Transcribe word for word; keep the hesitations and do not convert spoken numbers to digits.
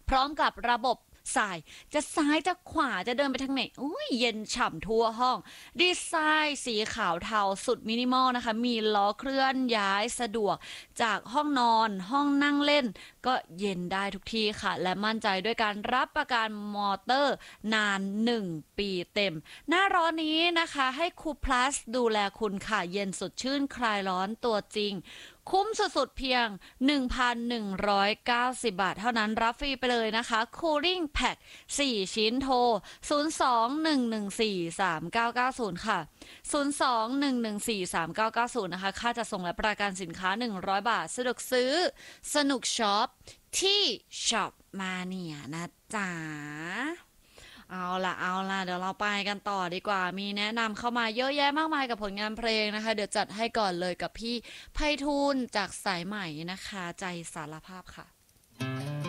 พร้อมกับระบบสายจะซ้ายจะขวาจะเดินไปทางไหนอุ้ยเย็นฉ่ำทั่วห้องดีไซน์สีขาวเทาสุดมินิมอลนะคะมีล้อเคลื่อนย้ายสะดวกจากห้องนอนห้องนั่งเล่นก็เย็นได้ทุกที่ค่ะและมั่นใจด้วยการรับประกันมอเตอร์นานหนึ่งปีเต็มหน้าร้อนนี้นะคะให้คูพลัสดูแลคุณค่ะเย็นสดชื่นคลายร้อนตัวจริงคุ้มสุดๆเพียง หนึ่งพันหนึ่งร้อยเก้าสิบ บาทเท่านั้นรับฟรีไปเลยนะคะ Cooling Pack สี่ชิ้นโทรศูนย์ สอง หนึ่ง หนึ่ง สี่ สาม เก้า เก้า ศูนย์ค่ะศูนย์ สอง หนึ่ง หนึ่ง สี่ สาม เก้า เก้า ศูนย์นะคะค่าจัดส่งและประกันสินค้าหนึ่งร้อยบาทสะดวกซื้อสนุกช็อปที่ช็อปมาเนียนะจ๊ะเอาล่ะเอาล่ะเดี๋ยวเราไปกันต่อดีกว่ามีแนะนำเข้ามาเยอะแยะมากมายกับผลงานเพลงนะคะเดี๋ยวจัดให้ก่อนเลยกับพี่ไพฑูรย์จากสายใหม่นะคะใจสารภาพค่ะ